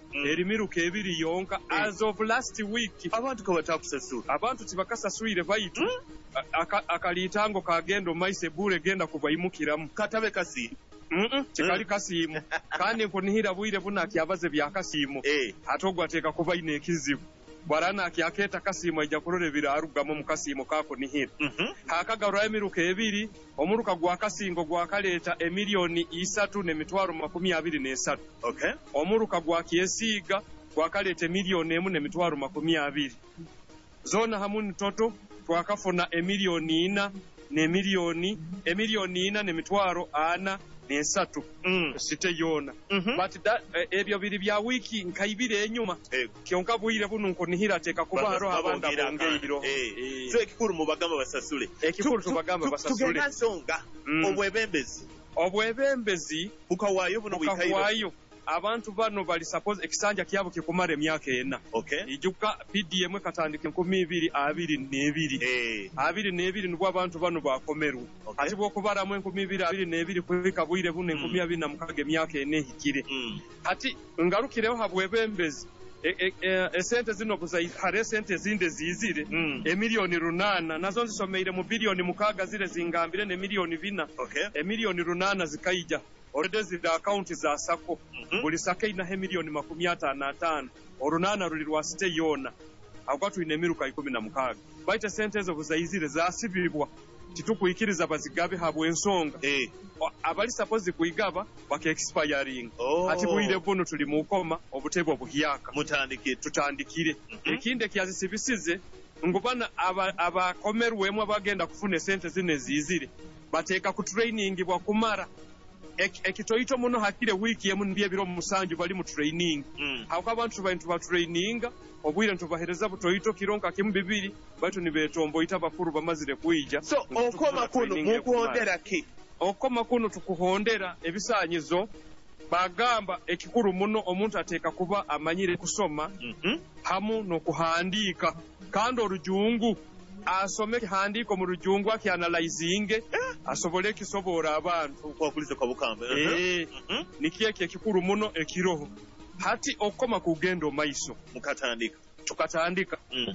erimiruka ebiri yonka as of last week. Abantu ko batakusasula. Abantu tibakasaswire baitu. Akalitango kagendo maise bure genda kubayimukiramu. Katabe kasi. Chikali kasimu. Kandi nkunihira bwire buna kyabaze bya kasimu. Atogwa teka kuba ine ekizibu. Bwarana akiyaketa kasimu ajja kulole birarugamo mu kasimu kako nihira. Hakagarura emiruka ebiri, omuruka gwa kasingo gwa kaleta emiliyoni 3.23. Okay. Omuruka gwa kiesiga gwa kaleta emiliyoni 1.20. Zona hamuni toto twakafuna emiliyoni 4 emiliyoni 4.43. Site yona. But that ebyo biri bya wiki nkaibire enyuma. Kyonka bwire bunu nkonihira teka kubaro abanda bongeiro. So ekikuru mu bagamba basasule. Ekikuru tubagamba basasule. Tugenda nsonga obwebembezi bukawayo buno bwikayo. Abantu bano bali suppose ekisanja kyabo kikumara emyaka 4. Okay. Ijuka PDM katandike 2022. 22 nibwo abantu bano bakomeru. Ati bwo kubara mu 2022 kwika bwire buno 2026 emyaka 4 hikire. Ati ngarukireho habwebembezi esente zino kuzahare sente zinde zizire emiliyoni 8 nazo zisomeire mu biliyoni 6 zire zingambire ne miliyoni 4. Okay. Emiliyoni 8 zikaija already zida account za sako. Buli sake ina miliyoni 55. Orunana ruli rwa site yona. Agwatu ine miruka 16. Baita sente ezo kuzayizire zasibibwa. Titukuyikiriza bazigabe habwe ensonga. Abali suppose kuigaba baka expiring. Ati bwire buno tuli mu koma obutebo buhiyaka. Tutandikire. Ekinde kyazisibisize ngubana abakomerwemu abagenda kufuna sente zine zizire. Bateka ku training bwa kumara. Ekitoito muno hakire wiki yemu ndiye biro musanju bali mu training. Hauka abantu ba training obwire ntubahereza butoito kironka kimu bibiri batu nibetombo itabakuru bamazire kuija. So okoma kuno mukuhondera ki? Okoma kuno tukuhondera ebisanyizo bagamba ekikuru muno omuntu ateka kuba amanyire kusoma hamu no kuhandika kandi orujungu asome kihandiko mu rujungu akianalyzinge asobole kisobora abantu kwakulize kwa bukamba. Nikiye kikuru muno ekiroho hati okoma kugendo maiso mukatandika tukatandika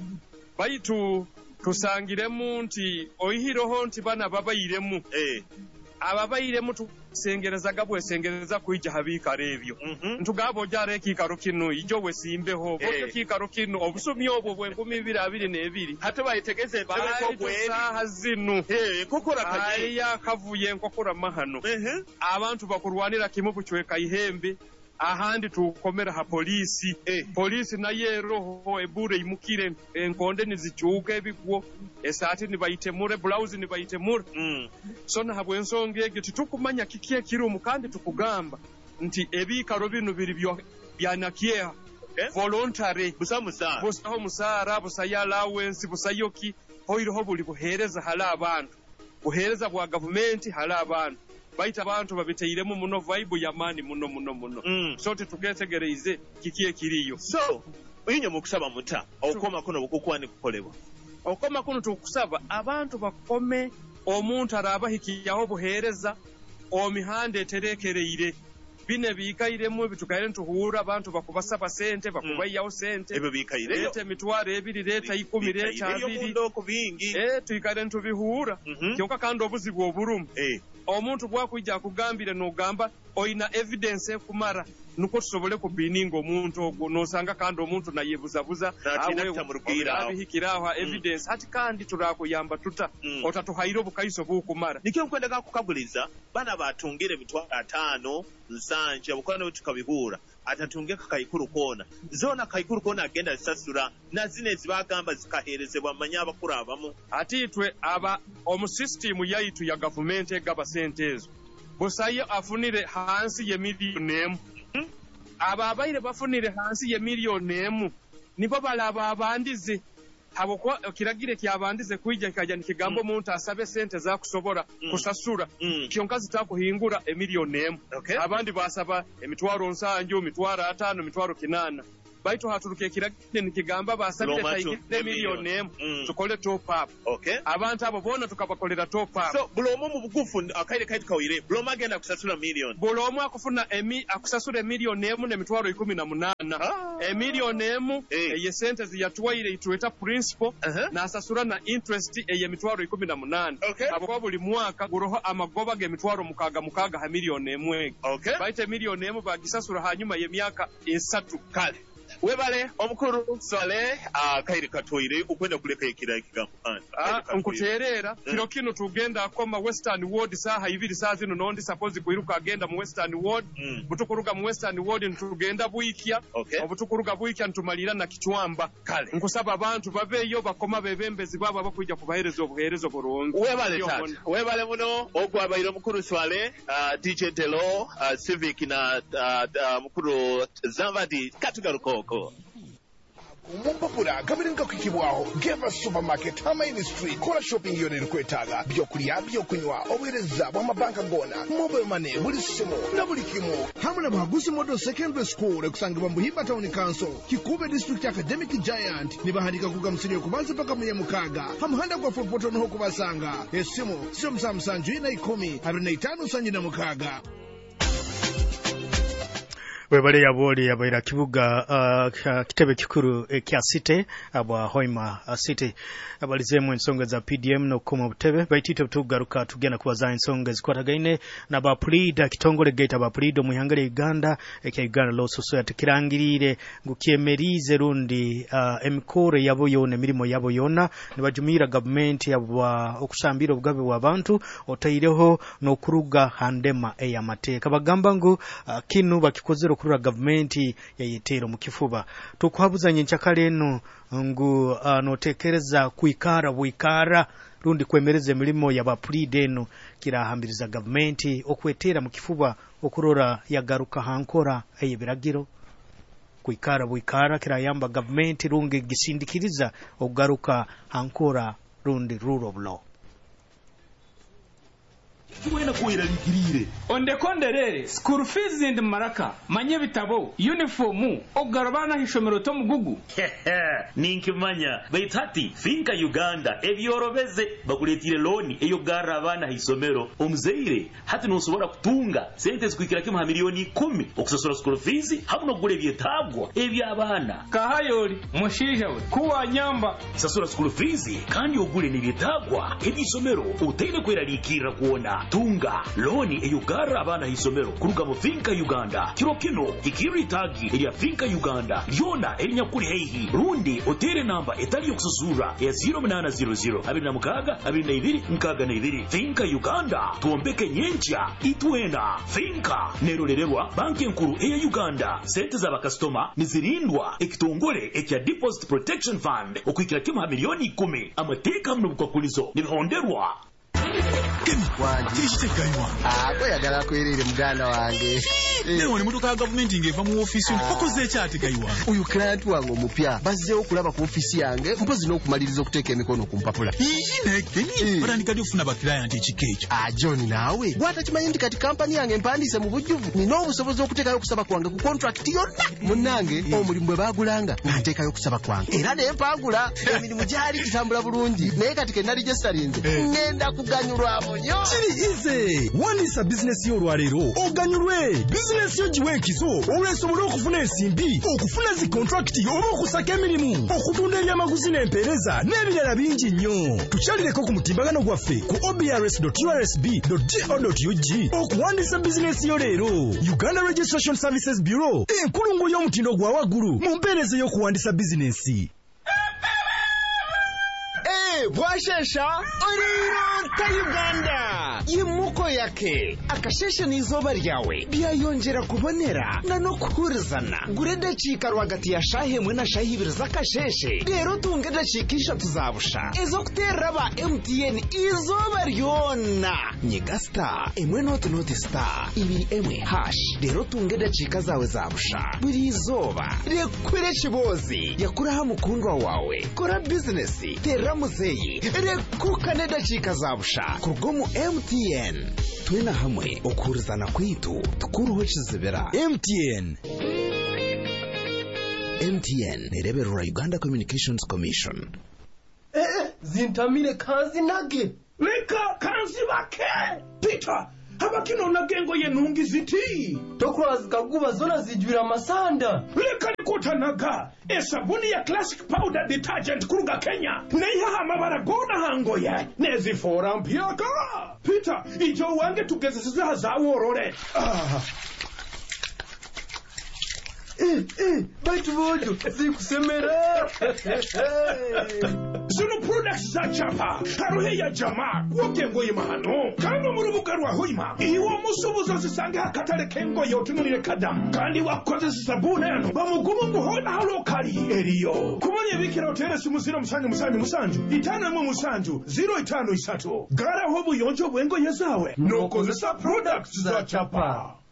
baitu tusangiremu nti oyihiroho nti bana babayiremu ababayiremu tusengereza gabwe sengereza kuija habika rebyo ntugabo jare kikaro kino ijo wesimbeho bote kikaro kino obusumi obwo bwe 2022 hata bayitegeze babeko bwe hazinu kokora kaje ya kavuye nkokora mahano abantu bakurwanira kimubu chweka ihembe ahandi tukomera ha polisi polisi na yeroho ebure imukire enkonde nizichuka ebigwo esati nibayitemure blouse nibayitemure sona habwe ensonge ege tukumanya kikie kirumu kandi tukugamba nti ebikaro bino biri byanakiye voluntary busaho musara busayala wensi busayoki hoiroho buli buhereza hala abantu buhereza bwa government hala abantu baita abantu babiteiremu muno vibe yamani muno sote tugetegereize kikie kiriyo so oyinyo mukusaba muta okoma kuno bukukwani kukolebwa okoma kuno tukusaba abantu bakome omuntu araba hikiyaho buhereza omihande terekereire bine bikairemu bitukaire ntuhura abantu bakubasaba sente bakubayaho sente ebe bikaire lete mitware ebiri leta 10 leta 2 tuikaire ntubihura kyonka kandi obuzibu oburumu omuntu bwakujja kugambire no gamba oina evidence kumara nuko tusobole kubininga omuntu ogwo nosanga kandi omuntu nayebuzabuza awe hikiraho evidence hati kandi turakuyamba tuta otatuhairo bukaiso bukumara nikyo nkwendeka kukaguliza bana batungire bitwara 5 nsanje bukwana tukabihura atatunge kakayikuru kona zona kayikuru kona agenda sasura na zine zibagamba zikaherezebwa manya abakuru abamu atitwe aba omusystem yaitu ya government egaba sentezo busaye afunire hansi ye miliyoni aba abaire bafunire hansi ye miliyoni nibo balaba abandize habo kwa kiragire kyabandize kuija kajya nikigambo muntu asabe sente za kusobora kusasura kyonka zitakuhingura emiliyoni abandi basaba emitwaro nsanju mitwaro 5 mitwaro 8 baitu hatuluke kiragide nikigamba basabire tayigide million emu tukole top up. Okay. Abantu abo bona tukabakolera top up. So bulomo mu bugufu akaire kaiti kawire bulomo agenda kusasula million. Bulomo akufuna akusasula million emu ne mitwaro 18. Million emu ye sente ziyatwaire itueta principal na asasura na interest ye mitwaro 18. Okay. Abo buli mwaka guroho amagoba ge mitwaro mukaga ha million emu. Okay. Baite million emu bagisasura hanyuma ye myaka 3 kale. Webale omukuru Swale akaire katoire ukwenda kuleka ekira kigambo nkuterera kiro kino tugenda akoma Western Ward saha 2 saa zino nondi suppose kuiruka agenda mu Western Ward butukuruga mu Western Ward ntugenda buikya obutukuruga buikya ntumalira na Kichwamba kale nkusaba abantu babeyo bakoma bebembezi baba bakujja kubahereza obuherezo burungi webale muno ogwabayiro mukuru Swale DJ Delo Civic na mukuru Zamvadi katugaruko Mumpapura kamiringa kukibwaho Geva Supermarket Hamaini Street kola shopping yone likwetaga byokulya byokunywa obuhereza bw'amabanka gona mobile money buli simu na buli kimu hamuna Bagusi Model Secondary School ekusangibwa mu Himba Town Council Kikube District Academic Giant nibahandika kugamsiri okubanza paka mu Mukaga hamuhanda kwa fopoto no kubasanga esimu sio msamsanju ina 10 25 sanji na Mukaga. Webale yaboli yabaira kibuga kitebe kikuru kya city abwa Hoima city abalizemu ensonga za PDM no koma butebe baitito tugaruka tugenda kubaza ensonga zikwatagaine na ba Prida kitongole gate ba Prida muhangale Uganda ekya Uganda Law Society kirangirire ngukiemerize rundi emikore yabo yone mirimo yabo yona nibajumira government yabwa okushambira obugabe bw'abantu otaireho no kuruga handema eyamateka bagamba ngo kinu bakikozero kurura government yayetero mu kifuba tukwabuzanye nchakaleno ngu notekereza kuikara buikara rundi kwemereze milimo ya bapulideno kirahambiriza government okwetera mu kifuba okurora yagaruka hankora eyebiragiro kuikara buikara kirayamba government rungi gisindikiriza ogaruka hankora rundi rule of law tuwena kuira likirire onde konderere school fees and maraka manye bitabo uniform ogarabana hishomero to mugugu ninkimanya baitati finka Uganda ebyorobeze bakuletire loan eyo garabana hisomero omzeire hati no sobora kutunga sente zikwikira kimha milioni 10 okusasura school fees hamuno gule byetagwa ebyabana kahayoli mushija we kuwa nyamba sasura school fees kandi ogule ni byetagwa ebisomero utende kwera likira kuona tunga loni eyugara abana hisomero kuruga mu finka Uganda kirokino ikiritagi eya finka Uganda yona elinyakuri heihi rundi otere namba etali yokusuzura ya 0800 abinamukaga abinayibiri nkaga nayibiri finka Uganda tuombeke nyencha itwena finka nerorerwa banki nkuru eya Uganda sente za bakastoma nizirindwa ekitongole ekya deposit protection fund okwikira kimha milioni 10 amateka mno bukakulizo nibihonderwa Kishikaiwa. Ako yagala kwerere muganda wange. Leo ni mutuka government ngeva mu office okoze kyate kaiwa. Uyu client wange omupya bazze okulaba ku office yange mpozi n'okumaliriza okuteeka emikono ku mpapula. Yine batandika lyofuna ba client ekikecho. John nawe gwata kimanyi nti kati company yange mpandiise mu bujjuvu nina obusobozi okuteekayo okusaba kwange ku contract yonna. Munnange omulimu bwe baagulanga nteekayo okusaba kwange era ne mpagula emirimu gyali gitambula bulungi naye kati ke nali gyesalinze ngenda kuganyulwa munyo. Kirize wanisa business yo lwalero oganyulwe business yo jiwekizo olwesobola okufuna ensimbi okufuna zi contract oba okusaka emirimu okutunda ebyamaguzi n'empeereza n'ebirala bingi nnyo tukyalireko ku mutimbagano gwaffe ku obrs.ursb.go.ug okuwandisa business yo leero Uganda Registration Services Bureau enkulungu y'omutindo gwa waggulu mu mpeereza y'okuwandisa bizinesi. Bwashesha oriro ta Uganda yimuko yake akasheshe n'izoba ryawe byayongera kubonera na no kuhurizana gurede chika rwagati ya shahe mwe na shahi ibiri z'akasheshe rero tungede chikisha tuzabusha ezo kuterera ba MTN izoba ryona nyiga star emwe noti star ibiri emwe hash rero tungede chika zawe zabusha buri izoba rekwire kibozi yakuraha mukundwa wawe kora business terera muzeyi rekukane dachika zabusha kurgomu MTN twena hamwe okuhurizana kwitu tukuruho kizibera MTN MTN nereberera Uganda Communications Commission. Zintamire kanzi nage. Leka kanzi bake. Peter, habakino nagengo yenungi ziti. Tokwazi kaguba zona zijwira masanda. Leka nikotanaga. Esabuni ya classic powder detergent kuruga Kenya. Neiha amabara gona hangoye. Nezi fora mpiyaka. Peter, ijo wange tugezesiza za worore. Baitu bojo, zikusemera. Zino products za chapa. Haruhe ya jamaa. Wakengo imahano. Kano murubuga rwa Hoima. Iwa musubuzo zisange hakatale kengo yotunurire kadamu. Kandi wakoze zisabune yano. Bamugumu muhona halokali. Eriyo. Kumanye bikira hotere sumusiro musanju. Itana mu musanju. 053. Gara hobu yonjo bwengo yezawe. Noko zisa products za chapa.